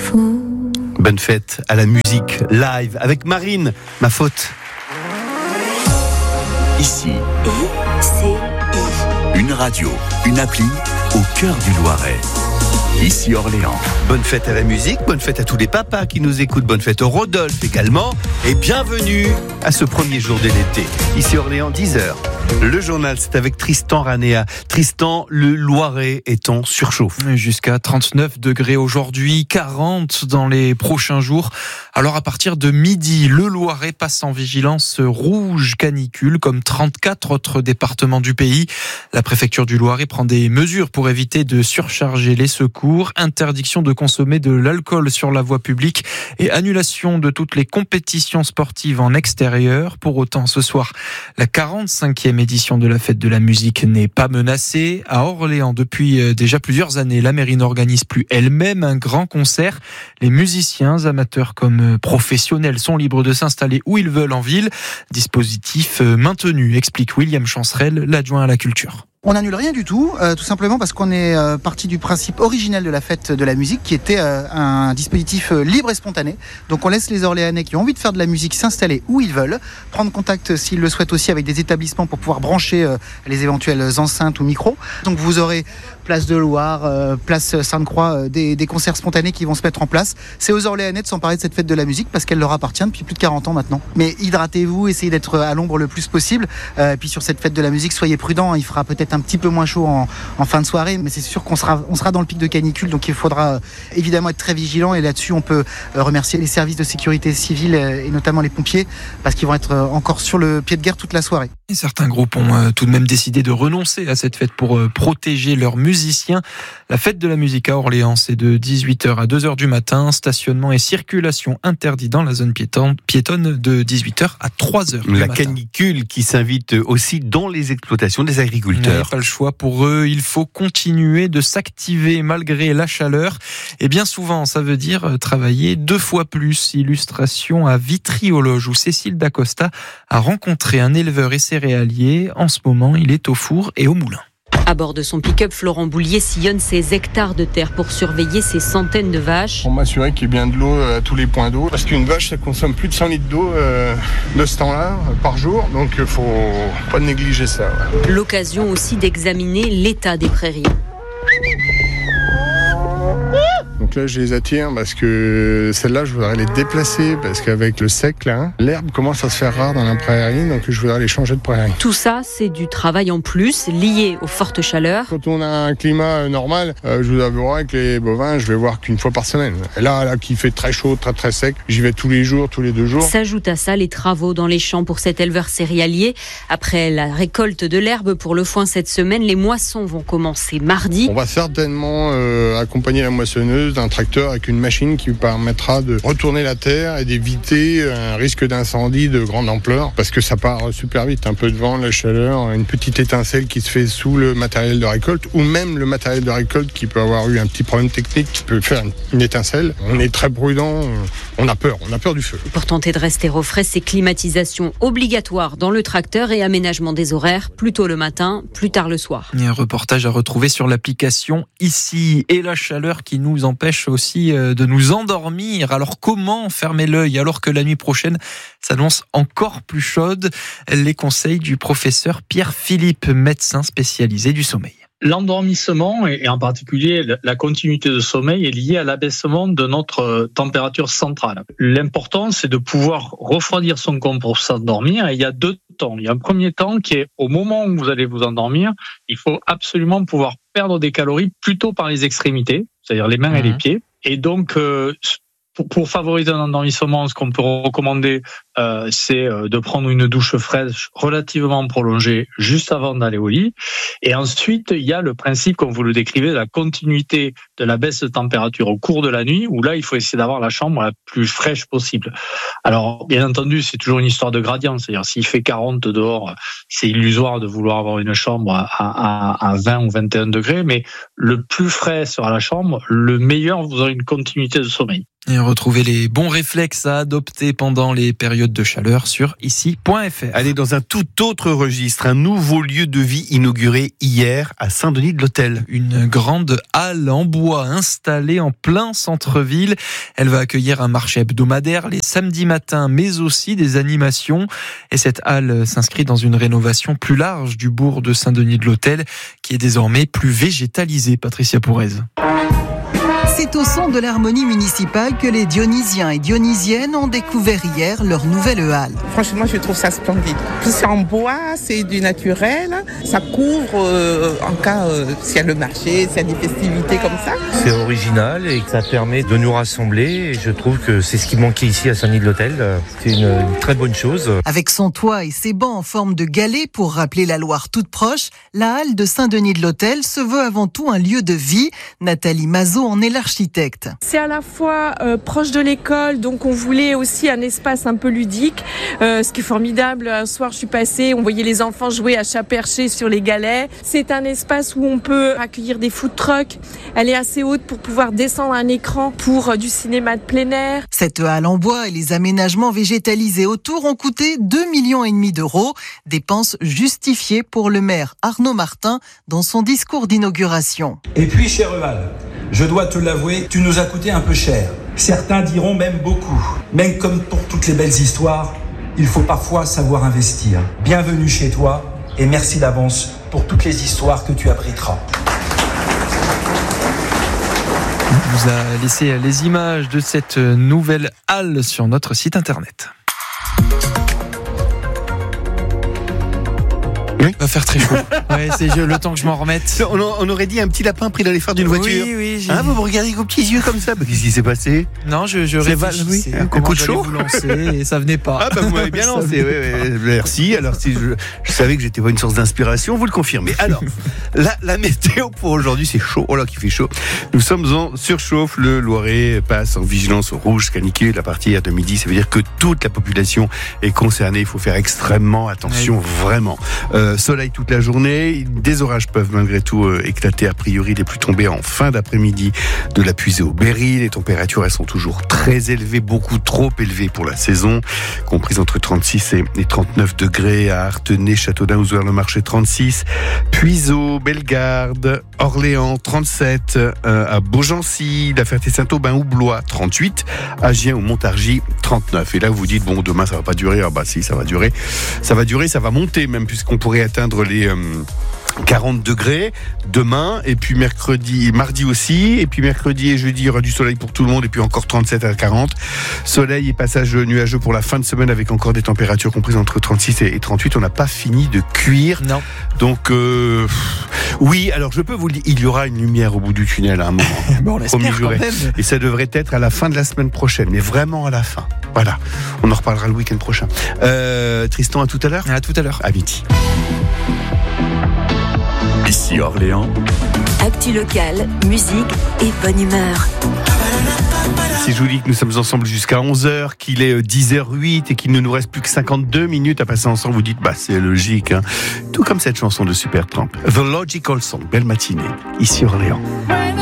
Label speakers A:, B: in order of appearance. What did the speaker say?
A: faux.
B: Bonne fête à la musique live avec Marine, ma faute.
C: Ici, une radio, une appli au cœur du Loiret. Ici Orléans.
B: Bonne fête à la musique, bonne fête à tous les papas qui nous écoutent, bonne fête au Rodolphe également, et bienvenue à ce premier jour de l'été. Ici Orléans, 10h. Le journal, c'est avec Tristan Ranéa. Tristan, le Loiret est en surchauffe.
D: Jusqu'à 39 degrés aujourd'hui, 40 dans les prochains jours. Alors à partir de midi, le Loiret passe en vigilance rouge canicule, comme 34 autres départements du pays. La préfecture du Loiret prend des mesures pour éviter de surcharger les secours. Interdiction de consommer de l'alcool sur la voie publique et annulation de toutes les compétitions sportives en extérieur. Pour autant, ce soir, la 45e édition de la fête de la musique n'est pas menacée. À Orléans, depuis déjà plusieurs années, la mairie n'organise plus elle-même un grand concert. Les musiciens, amateurs comme professionnels, sont libres de s'installer où ils veulent en ville. Dispositif maintenu, explique William Chancerelle, l'adjoint à la culture.
E: On n'annule rien du tout simplement parce qu'on est parti du principe originel de la fête de la musique qui était un dispositif libre et spontané. Donc on laisse les Orléanais qui ont envie de faire de la musique s'installer où ils veulent, prendre contact s'ils le souhaitent aussi avec des établissements pour pouvoir brancher les éventuelles enceintes ou micros. Donc vous aurez place de Loire, place Sainte-Croix, des concerts spontanés qui vont se mettre en place. C'est aux Orléanais de s'emparer de cette fête de la musique parce qu'elle leur appartient depuis plus de 40 ans maintenant. Mais hydratez-vous, essayez d'être à l'ombre le plus possible. Et puis sur cette fête de la musique, soyez prudents, il fera peut-être un petit peu moins chaud en fin de soirée, mais c'est sûr qu'on sera dans le pic de canicule, donc il faudra évidemment être très vigilant. Et là-dessus, on peut remercier les services de sécurité civile et notamment les pompiers, parce qu'ils vont être encore sur le pied de guerre toute la soirée.
D: Et certains groupes ont tout de même décidé de renoncer à cette fête pour protéger leurs musiciens. La fête de la musique à Orléans, c'est de 18h à 2h du matin. Stationnement et circulation interdits dans la zone piétonne de 18h à 3h du matin.
B: La canicule qui s'invite aussi dans les exploitations des agriculteurs.
D: Pas le choix pour eux, il faut continuer de s'activer malgré la chaleur. Et bien souvent, ça veut dire travailler 2 fois plus. Illustration à Vitry-aux-Loges où Cécile Dacosta a rencontré un éleveur et céréalier. En ce moment, il est au four et au moulin.
F: À bord de son pick-up, Florent Boulier sillonne ses hectares de terre pour surveiller ses centaines de vaches.
G: Pour m'assurer qu'il y ait bien de l'eau à tous les points d'eau. Parce qu'une vache, ça consomme plus de 100 litres d'eau de ce temps-là par jour. Donc il ne faut pas négliger ça. Ouais.
F: L'occasion aussi d'examiner l'état des prairies.
G: Donc là, je les attire parce que celles-là, je voudrais les déplacer parce qu'avec le sec, là, l'herbe commence à se faire rare dans la prairie, donc je voudrais les changer de prairie.
F: Tout ça, c'est du travail en plus, lié aux fortes chaleurs.
G: Quand on a un climat normal, je vous avouerai que les bovins, je vais voir qu'une fois par semaine. Et là, qui fait très chaud, très très sec, j'y vais tous les jours, tous les 2 jours.
F: S'ajoute à ça les travaux dans les champs pour cet éleveur céréalier. Après la récolte de l'herbe pour le foin cette semaine, les moissons vont commencer mardi.
G: On va certainement accompagner la moissonneuse d'un tracteur avec une machine qui permettra de retourner la terre et d'éviter un risque d'incendie de grande ampleur parce que ça part super vite, un peu de vent, la chaleur, une petite étincelle qui se fait sous le matériel de récolte ou même le matériel de récolte qui peut avoir eu un petit problème technique qui peut faire une étincelle. On est très prudent, on a peur du feu.
F: Pour tenter de rester au frais, c'est climatisation obligatoire dans le tracteur et aménagement des horaires, plus tôt le matin, plus tard le soir.
D: Il y a un reportage à retrouver sur l'application Ici et la chaleur qui nous empêche aussi de nous endormir. Alors comment fermer l'œil alors que la nuit prochaine s'annonce encore plus chaude? Les conseils du professeur Pierre Philippe, médecin spécialisé du sommeil.
H: L'endormissement et en particulier la continuité de sommeil est liée à l'abaissement de notre température centrale. L'important, c'est de pouvoir refroidir son corps pour s'endormir. Et il y a 2 temps. Il y a un premier temps qui est au moment où vous allez vous endormir, il faut absolument pouvoir perdre des calories plutôt par les extrémités, c'est-à-dire les mains et les pieds. Et donc, pour favoriser un endormissement, ce qu'on peut recommander, c'est de prendre une douche fraîche relativement prolongée juste avant d'aller au lit. Et ensuite, il y a le principe, comme vous le décrivez, de la continuité de la baisse de température au cours de la nuit, où là, il faut essayer d'avoir la chambre la plus fraîche possible. Alors, bien entendu, c'est toujours une histoire de gradient. C'est-à-dire, s'il fait 40 dehors, c'est illusoire de vouloir avoir une chambre à 20 ou 21 degrés, mais le plus frais sera la chambre, le meilleur, vous aurez une continuité de sommeil.
D: Et retrouver les bons réflexes à adopter pendant les périodes codes de chaleur sur ici.fr.
B: Allez, dans un tout autre registre, un nouveau lieu de vie inauguré hier à Saint-Denis-de-l'Hôtel.
D: Une grande halle en bois installée en plein centre-ville. Elle va accueillir un marché hebdomadaire les samedis matins, mais aussi des animations. Et cette halle s'inscrit dans une rénovation plus large du bourg de Saint-Denis-de-l'Hôtel, qui est désormais plus végétalisé. Patricia Pourez.
A: C'est au son de l'harmonie municipale que les Dionysiens et Dionysiennes ont découvert hier leur nouvelle halle.
I: Franchement, je trouve ça splendide. C'est en bois, c'est du naturel. Ça couvre en cas s'il y a le marché, s'il y a des festivités comme ça.
J: C'est original et ça permet de nous rassembler. Et je trouve que c'est ce qui manquait ici à Saint-Denis-de-l'Hôtel. C'est une très bonne chose.
A: Avec son toit et ses bancs en forme de galets pour rappeler la Loire toute proche, la halle de Saint-Denis-de-l'Hôtel se veut avant tout un lieu de vie. Nathalie Mazot en est l'architecte.
K: C'est à la fois proche de l'école, donc on voulait aussi un espace un peu ludique. Ce qui est formidable, un soir je suis passée, on voyait les enfants jouer à chat perché sur les galets. C'est un espace où on peut accueillir des food trucks. Elle est assez haute pour pouvoir descendre un écran pour du cinéma de plein air.
A: Cette halle en bois et les aménagements végétalisés autour ont coûté 2,5 millions d'euros. Dépenses justifiées pour le maire Arnaud Martin dans son discours d'inauguration.
L: Et puis, cher Eval, je dois te l'avouer, tu nous as coûté un peu cher. Certains diront même beaucoup. Même comme pour toutes les belles histoires, il faut parfois savoir investir. Bienvenue chez toi et merci d'avance pour toutes les histoires que tu abriteras.
D: On vous a laissé les images de cette nouvelle halle sur notre site internet.
B: Oui.
D: Va faire très chaud. Ouais, c'est le temps que je m'en remette.
B: On aurait dit un petit lapin pris dans les phares d'une voiture.
D: Oui.
B: Vous me regardez avec vos petits yeux comme ça. Qu'est-ce qui s'est passé?
D: Non, je réfléchissais.
B: Un coup de chaud.
D: Vous lancer et ça venait pas.
B: Vous m'avez bien lancé. Oui. Merci. Alors, si je savais que j'étais pas une source d'inspiration, vous le confirmez. Alors, la météo pour aujourd'hui, c'est chaud. Oh là, qu'il fait chaud. Nous sommes en surchauffe. Le Loiret passe en vigilance rouge canicule à partir de midi. Ça veut dire que toute la population est concernée. Il faut faire extrêmement attention, vraiment. Soleil toute la journée, des orages peuvent malgré tout éclater, a priori les pluies tombées en fin d'après-midi de la Puisée au Berry. Les températures elles sont toujours très élevées, beaucoup trop élevées pour la saison, comprises entre 36 et 39 degrés à Artenay, Châteaudun, Ouzouer-le-Marché 36, Puiseaux, Bellegarde, Orléans 37, à Beaugency, La Ferté-Saint-Aubin ou Blois 38, Agen ou Montargis 39. Et là vous vous dites bon demain ça va pas durer, si ça va durer, ça va monter même puisqu'on pourrait atteindre les 40 degrés demain et puis mardi aussi, et puis mercredi et jeudi il y aura du soleil pour tout le monde et puis encore 37 à 40. Soleil et passage nuageux pour la fin de semaine avec encore des températures comprises entre 36 et 38. On n'a pas fini de cuire.
D: Non.
B: Donc oui, alors je peux vous le dire, il y aura une lumière au bout du tunnel à un moment.
D: Bon, on l'espère quand même.
B: Et ça devrait être à la fin de la semaine prochaine, mais vraiment à la fin. Voilà, on en reparlera le week-end prochain. Tristan, à tout à l'heure.
D: À tout à l'heure.
B: À midi.
C: Ici Orléans.
M: Actu locale, musique et bonne humeur.
B: Si je vous dis que nous sommes ensemble jusqu'à 11h, qu'il est 10h08 et qu'il ne nous reste plus que 52 minutes à passer ensemble, vous dites, c'est logique. Hein. Tout comme cette chanson de Supertramp. The Logical Song. Belle matinée, ici Orléans.